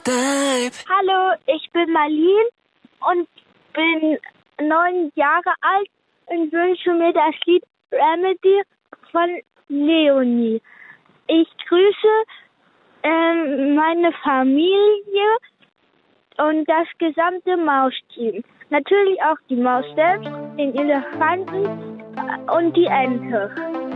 Babe. Hallo, ich bin Marlene und bin 9 Jahre alt und wünsche mir das Lied Remedy von Leonie. Ich grüße meine Familie und das gesamte Mausteam. Natürlich auch die Maus selbst, den Elefanten und die Ente.